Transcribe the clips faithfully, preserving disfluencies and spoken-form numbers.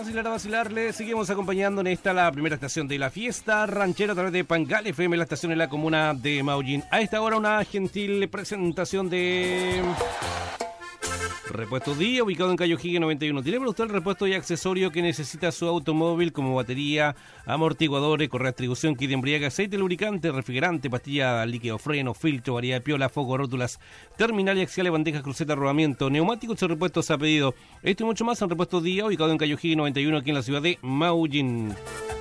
vacilar a vacilarle, seguimos acompañando en esta la primera estación de la fiesta ranchera a través de Pangal F M, la estación en la comuna de Maullín. A esta hora una gentil presentación de Repuesto Día, ubicado en Cayo Higue noventa y uno. Tiene para usted el repuesto y accesorio que necesita su automóvil, como batería, amortiguadores, correa de distribución, kit de embriague, aceite lubricante, refrigerante, pastilla, líquido, freno, filtro, variedad de piola, foco, rótulas, terminal y axiales, bandejas, crucetas, rodamiento, neumáticos y repuestos a pedido. Esto y mucho más en Repuesto Día, ubicado en Cayo Higue noventa y uno, aquí en la ciudad de Maullín.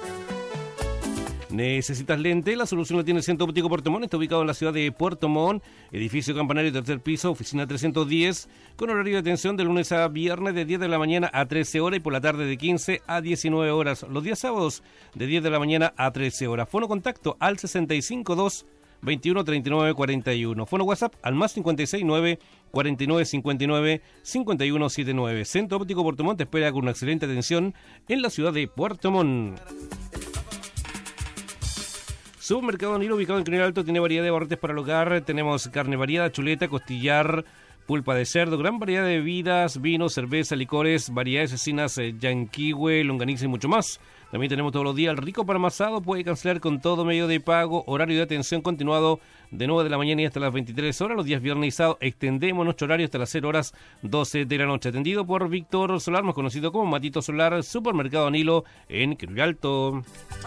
¿Necesitas lente? La solución la tiene el Centro Óptico Puerto Montt. Está ubicado en la ciudad de Puerto Montt, edificio campanario, tercer piso, oficina trescientos diez, con horario de atención de lunes a viernes de diez de la mañana a trece horas y por la tarde de quince a diecinueve horas. Los días sábados de diez de la mañana a trece horas. Fono contacto al sesenta y cinco dos, veintiuno, treinta y nueve, cuarenta y uno. Fono WhatsApp al más cincuenta y seis nueve, cuarenta y nueve, cincuenta y nueve, cincuenta y uno setenta y nueve. Centro Óptico Puerto Montt te espera con una excelente atención en la ciudad de Puerto Montt. Supermercado Nilo, ubicado en Canal Alto, tiene variedad de barretes para el hogar. Tenemos carne variada, chuleta, costillar, pulpa de cerdo, gran variedad de bebidas, vinos, cerveza, licores, variedades asesinas, eh, yanquihue, longaniza y mucho más. También tenemos todos los días el rico para amasado, puede cancelar con todo medio de pago, horario de atención continuado de nueve de la mañana y hasta las veintitrés horas. Los días viernes y sábado extendemos nuestro horario hasta las cero horas doce de la noche. Atendido por Víctor Solar, más conocido como Matito Solar, Supermercado Nilo en Canal Alto.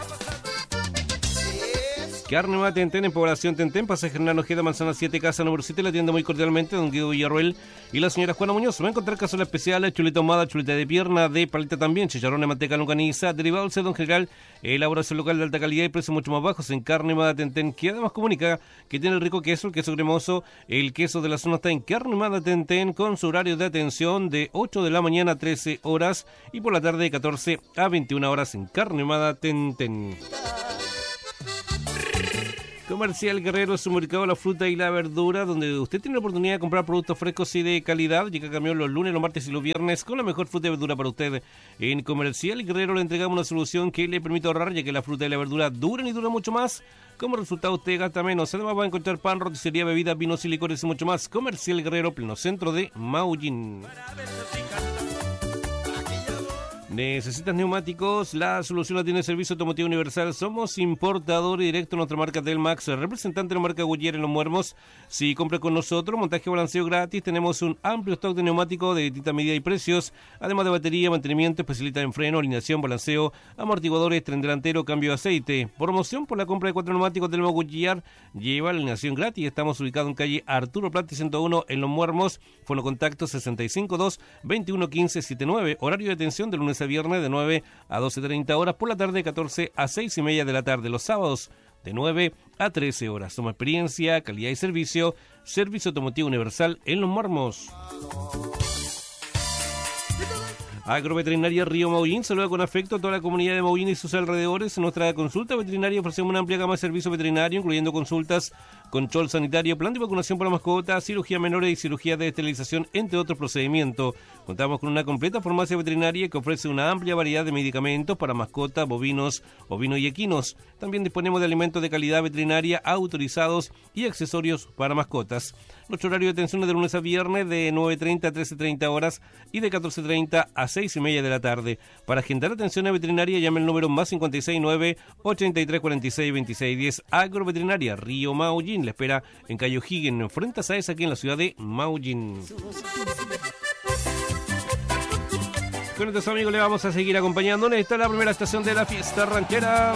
Carne Nueva Tentén en Población Tentén, pasaje Hernán Ojeda, Manzana siete, casa número siete, la atiende muy cordialmente don Guido Villarroel y la señora Juana Muñoz. Va a encontrar cazuelas especiales, chuleta ahumada, chuleta de pierna, de paleta también, chicharrón de manteca, longaniza, derivado del cerdo en general, elaboración local de alta calidad y precios mucho más bajos en Carne Nueva Tentén, que además comunica que tiene el rico queso, el queso cremoso, el queso de la zona está en Carne Nueva Tentén con su horario de atención de ocho de la mañana a trece horas y por la tarde de catorce a veintiuna horas en Carne Nueva Tentén. Comercial Guerrero, su mercado de la fruta y la verdura, donde usted tiene la oportunidad de comprar productos frescos y de calidad. Llega camión los lunes, los martes y los viernes con la mejor fruta y verdura para usted. En Comercial Guerrero le entregamos una solución que le permite ahorrar, ya que la fruta y la verdura duran y duran mucho más. Como resultado usted gasta menos. Además va a encontrar pan, roticería, bebidas, vinos y licores y mucho más. Comercial Guerrero, pleno centro de Maullín. ¿Necesitas neumáticos? La solución la tiene Servicio Automotivo Universal. Somos importador y directo en nuestra marca Delmax, representante de la marca Goyer en Los Muermos. Si compra con nosotros, montaje y balanceo gratis. Tenemos un amplio stock de neumáticos de distintas medidas y precios, además de batería, mantenimiento, especialista en freno, alineación, balanceo, amortiguadores, tren delantero, cambio de aceite. Promoción por la compra de cuatro neumáticos del Goyer. Lleva la alineación gratis. Estamos ubicados en calle Arturo Plata ciento uno en Los Muermos. Fono contacto sesenta y cinco dos, veintiuno, quince, setenta y nueve. Horario de atención de lunes a viernes de nueve a doce treinta horas, por la tarde de catorce a seis y media de la tarde, los sábados de nueve a trece horas. Somos experiencia, calidad y servicio. Servicio Automotivo Universal en Los Muermos. Agroveterinaria Río Maullín saluda con afecto a toda la comunidad de Maullín y sus alrededores. En nuestra consulta veterinaria ofrecemos una amplia gama de servicios veterinarios, incluyendo consultas, control sanitario, plan de vacunación para mascotas, cirugía menores y cirugía de esterilización, entre otros procedimientos. Contamos con una completa farmacia veterinaria que ofrece una amplia variedad de medicamentos para mascotas, bovinos, ovinos y equinos. También disponemos de alimentos de calidad veterinaria autorizados y accesorios para mascotas. Nuestro horario de atención es de lunes a viernes de nueve treinta a trece treinta horas y de catorce treinta a seis y media de la tarde. Para agendar atención a veterinaria, llame el número más cincuenta y seis nueve, ochenta y tres cuarenta y seis, veintiséis diez. Agroveterinaria Río Maullín le espera en Cayo Higgin, frente a Saez, aquí en la ciudad de Maullín. Con estos amigos le vamos a seguir acompañando. Esta es la primera estación de la fiesta ranchera.